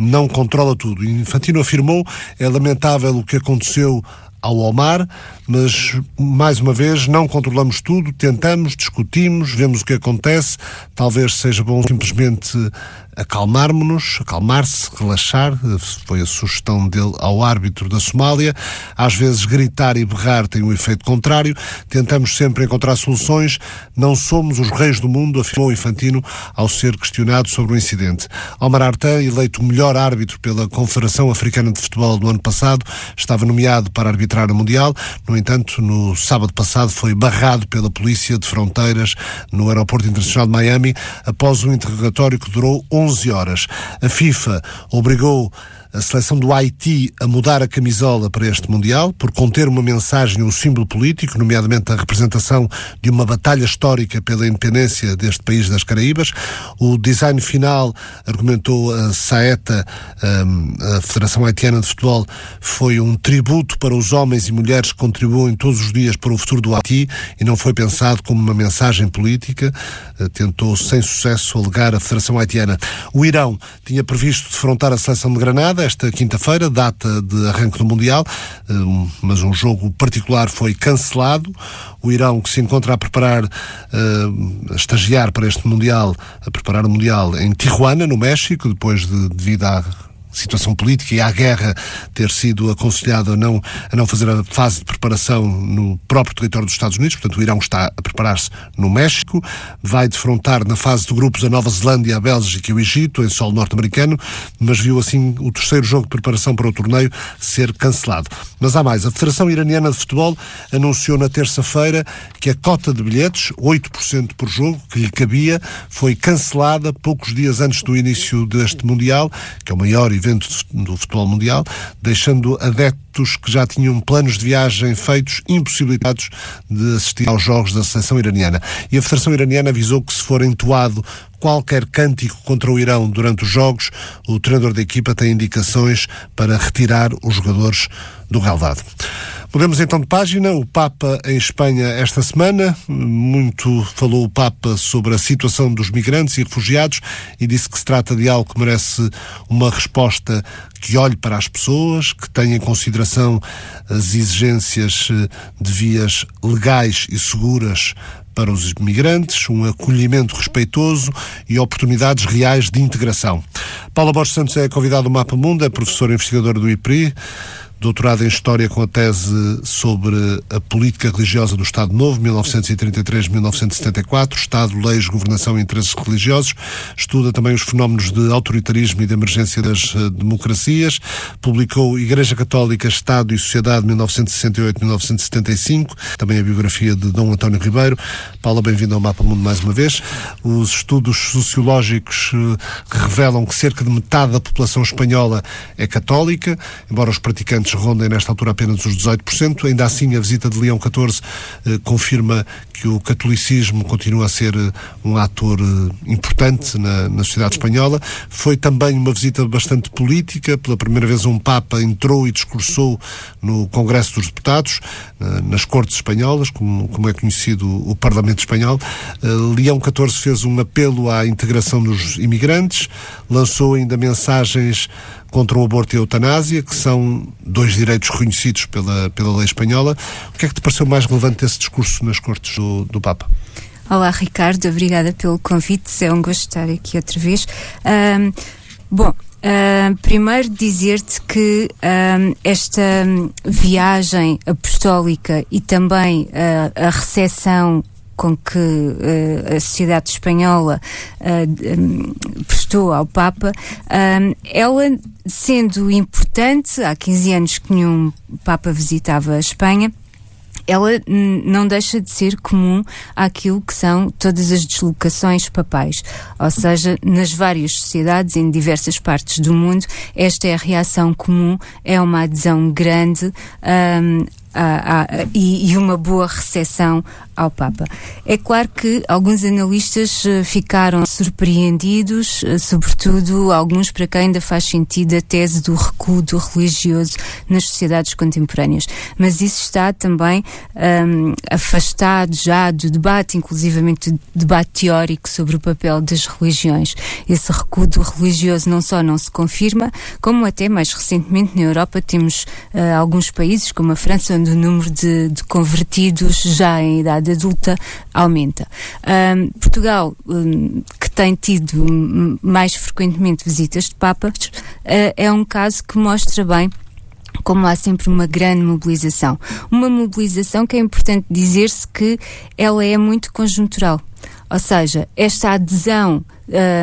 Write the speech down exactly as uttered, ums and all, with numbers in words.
não controla tudo. Infantino afirmou: é lamentável o que aconteceu ao Omar, mas, mais uma vez, não controlamos tudo, tentamos, discutimos, vemos o que acontece. Talvez seja bom simplesmente acalmarmos-nos, acalmar-se, relaxar. Foi a sugestão dele ao árbitro da Somália. Às vezes gritar e berrar tem um efeito contrário. Tentamos sempre encontrar soluções. Não somos os reis do mundo, afirmou Infantino ao ser questionado sobre o incidente. Omar Hartan, eleito o melhor árbitro pela Confederação Africana de Futebol no ano passado, estava nomeado para arbitrar a Mundial. No entanto, no sábado passado foi barrado pela Polícia de Fronteiras no Aeroporto Internacional de Miami após um interrogatório que durou onze horas. A FIFA obrigou a seleção do Haiti a mudar a camisola para este Mundial, por conter uma mensagem ou um símbolo político, nomeadamente a representação de uma batalha histórica pela independência deste país das Caraíbas. O design final, argumentou a SAETA, a Federação Haitiana de Futebol, foi um tributo para os homens e mulheres que contribuem todos os dias para o futuro do Haiti e não foi pensado como uma mensagem política. Tentou sem sucesso alegar a Federação Haitiana. O Irão tinha previsto defrontar a seleção de Granada esta quinta-feira, data de arranque do Mundial, mas um jogo particular foi cancelado. O Irão, que se encontra a preparar, a estagiar para este Mundial, a preparar o Mundial em Tijuana, no México, depois de, devido à situação política e à guerra, ter sido aconselhado a não, a não fazer a fase de preparação no próprio território dos Estados Unidos. Portanto, o Irão está a preparar-se no México, vai defrontar na fase de grupos a Nova Zelândia, a Bélgica e o Egito, em solo norte-americano, mas viu assim o terceiro jogo de preparação para o torneio ser cancelado. Mas há mais. A Federação Iraniana de Futebol anunciou na terça-feira que a cota de bilhetes, oito por cento por jogo, que lhe cabia, foi cancelada poucos dias antes do início deste Mundial, que é o maior evento do futebol mundial, deixando adeptos que já tinham planos de viagem feitos impossibilitados de assistir aos jogos da seleção iraniana. E a Federação Iraniana avisou que, se for entoado qualquer cântico contra o Irão durante os jogos, o treinador da equipa tem indicações para retirar os jogadores do relvado. Mudamos então de página. O Papa em Espanha esta semana. Muito falou o Papa sobre a situação dos migrantes e refugiados e disse que se trata de algo que merece uma resposta que olhe para as pessoas, que tenha em consideração as exigências de vias legais e seguras para os imigrantes, um acolhimento respeitoso e oportunidades reais de integração. Paula Borges Santos é convidada do Mapa Mundo, é professora investigadora do I P R I, doutorado em História com a tese sobre a política religiosa do Estado Novo, mil novecentos e trinta e três a mil novecentos e setenta e quatro, Estado, leis, governação e interesses religiosos. Estuda também os fenómenos de autoritarismo e de emergência das uh, democracias. Publicou Igreja Católica, Estado e Sociedade, mil novecentos e sessenta e oito a mil novecentos e setenta e cinco, também a biografia de Dom António Ribeiro. Paula, bem-vinda ao Mapa Mundo mais uma vez. Os estudos sociológicos uh, revelam que cerca de metade da população espanhola é católica, embora os praticantes rondem nesta altura apenas os dezoito por cento. Ainda assim, a visita de Leão catorze eh, confirma que o catolicismo continua a ser eh, um ator eh, importante na, na sociedade espanhola. Foi também uma visita bastante política. Pela primeira vez um Papa entrou e discursou no Congresso dos Deputados, eh, nas Cortes Espanholas, como, como é conhecido o Parlamento Espanhol. Eh, Leão catorze fez um apelo à integração dos imigrantes, lançou ainda mensagens contra o aborto e a eutanásia, que são dois direitos reconhecidos pela, pela lei espanhola. O que é que te pareceu mais relevante desse discurso nas Cortes do, do Papa? Olá, Ricardo, obrigada pelo convite, é um gosto estar aqui outra vez. Um, bom, Uh, primeiro dizer-te que uh, esta viagem apostólica e também uh, a recepção com que uh, a sociedade espanhola uh, um, prestou ao Papa, um, ela sendo importante, há quinze anos que nenhum Papa visitava a Espanha, ela n- não deixa de ser comum àquilo que são todas as deslocações papais. Ou seja, nas várias sociedades, em diversas partes do mundo, esta é a reação comum, é uma adesão grande um, a, a, e, e uma boa recepção ao Papa. É claro que alguns analistas uh, ficaram surpreendidos, uh, sobretudo alguns para quem ainda faz sentido a tese do recuo do religioso nas sociedades contemporâneas. Mas isso está também um, afastado já do debate, inclusivamente do debate teórico sobre o papel das religiões. Esse recuo do religioso não só não se confirma, como até mais recentemente na Europa temos uh, alguns países, como a França, onde o número de, de convertidos já em idade adulta aumenta. Um, Portugal, um, que tem tido um, mais frequentemente visitas de papas, uh, é um caso que mostra bem como há sempre uma grande mobilização. Uma mobilização que é importante dizer-se que ela é muito conjuntural. Ou seja, esta adesão uh,